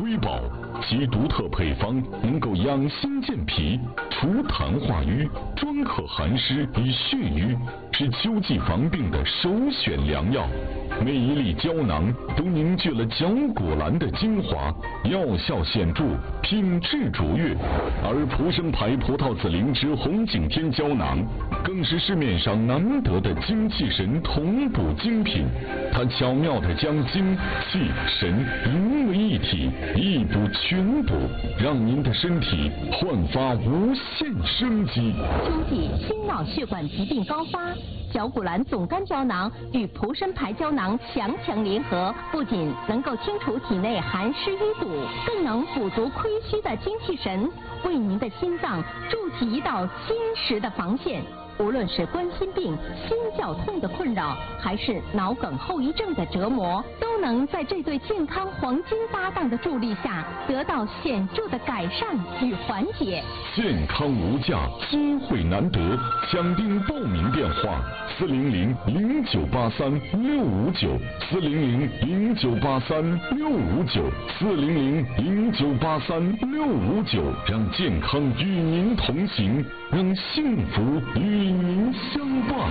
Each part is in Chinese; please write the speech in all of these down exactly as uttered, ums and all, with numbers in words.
瑰宝，其独特配方能够养心健脾、除痰化瘀、专克寒湿与血瘀，是秋季防病的首选良药。每一粒胶囊都凝聚了绞股蓝的精华，药效显著，品质卓越。而蒲生牌葡萄紫灵芝红景天胶囊，更是市面上难得的精气神同补精品。它巧妙地将精气神融为一体，一补全补，让您的身体焕发无限生机。 秋季心脑血管疾病高发，绞股蓝总干胶囊与蒲参牌胶囊强强联合，不仅能够清除体内寒湿淤堵，更能补足亏虚的精气神，为您的心脏筑起一道坚实的防线。无论是冠心病、心绞痛的困扰，还是脑梗后遗症的折磨，都能在这对健康黄金搭档的助力下，得到显著的改善与缓解。 健康无价，机会难得，抢订报名电话：四零零零九八三六五九，四零零零九八三六五九，四零零零九八三六五九，让健康与您同行，让幸福与您相伴。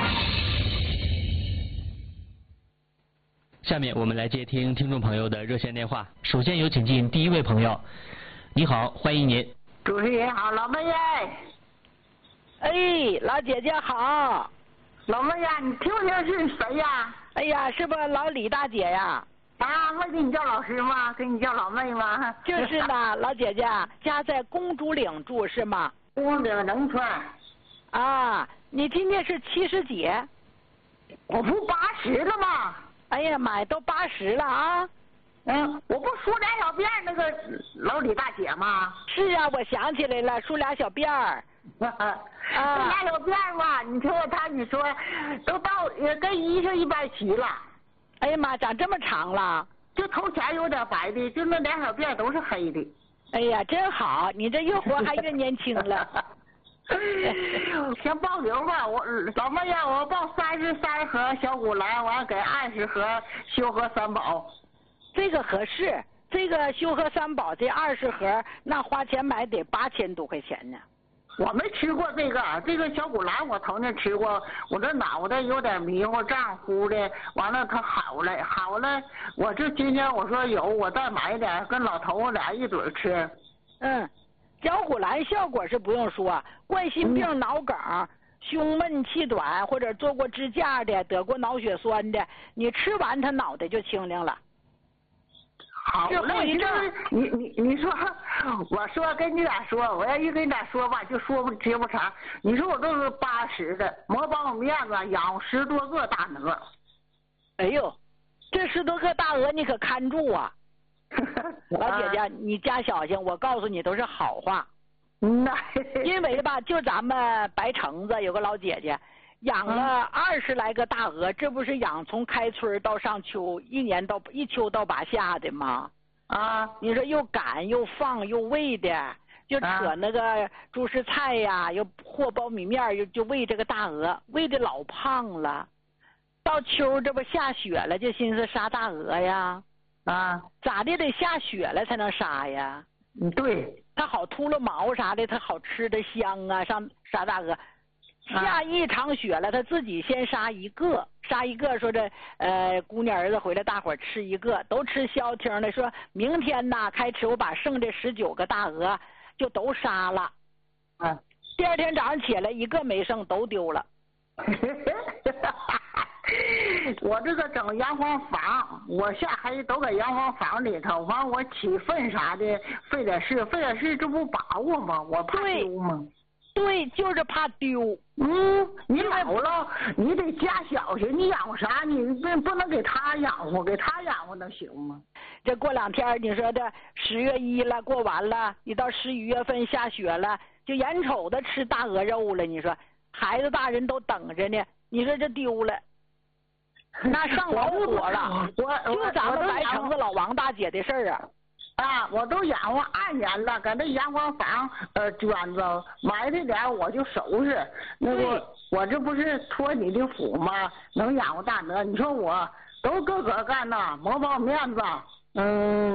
下面我们来接听听众朋友的热线电话。首先有请进第一位朋友。你好，欢迎您。 主持人好，老妹儿。 哎，老姐姐好。 老妹儿呀，你听不听是谁呀？ 哎呀，是不是老李大姐呀？ 啊，没给你叫老师吗？给你叫老妹吗？ 就是呢，老姐姐家在公主岭住是吗？ 公主岭农村。 啊，你今年是七十几？ 我不八十了吗？ 哎呀妈呀，都八十了啊！ 嗯，我不数俩小辫那个老李大姐吗？ 是啊，我想起来了，数俩小辫儿。 啊，这俩小辫儿嘛，你说他，你说都到也跟医生一般齐了。 哎呀妈，长这么长了？ 就头前有点白的，就那俩小辫都是黑的。 哎呀，真好，你这越活还越年轻了。 先报流吧，我老妹呀，我报三十三盒小古兰，完给二十盒修和三宝。 这个合适，这个修和三宝这二十盒，那花钱买得八千多块钱呢。 我没吃过这个，这个小古兰我曾经吃过，我这脑袋有点迷糊胀乎的，完了它好了，好了，我这今天我说有，我再买点，跟老头子俩一嘴吃。 嗯。小古兰效果是不用说，冠心病、脑梗、胸闷气短或者做过支架的、得过脑血栓的，你吃完他脑袋就清凉了。 好了，你这你你你说，我说跟你俩说，我要一跟你俩说吧，就说不接不长。你说我都是八十的，没帮我面子，养十多个大鹅。 哎呦，这十多个大鹅你可看住啊！老姐姐，你家小心，我告诉你都是好话。 嗯呐， 因为吧，就咱们白城子有个老姐姐，养了二十来个大鹅，这不是养从开春到上秋，一年到一秋到八夏的吗？ 啊， 你说又赶又放又喂的，就扯那个猪食菜呀，又和苞米面，又就喂这个大鹅，喂的老胖了。到秋这不下雪了，就寻思杀大鹅呀。 啊， 咋的得下雪了才能杀呀？ 嗯，对， 它好秃噜毛啥的，它好吃的香啊，上杀大鹅。下一场雪了，他自己先杀一个，杀一个，说这呃姑娘儿子回来，大伙儿吃一个，都吃消停的。说明天呐开吃，我把剩这十九个大鹅就都杀了。 啊， 第二天早上起来，一个没剩，都丢了。 我这个整洋房房，我下黑都在洋房房里头，完我起粪啥的，费点事，费点事，这不把握吗？我怕丢吗？ 对，就是怕丢。 嗯，你老了，你得加小心，你养活啥？你不不能给他养活，给他养活能行吗？ 这过两天你说这十月一了，过完了，你到十一月份下雪了，就眼瞅着吃大鹅肉了。你说孩子大人都等着呢，你说这丢了。那上老火了， 我就咱们白城子老王大姐的事儿啊！ 啊，我都养活二年了，搁那阳光房呃捐子埋汰点我就收拾。那个我这不是托你的福吗？能养活大鹅，你说我都个个干呐，没帮面子，嗯。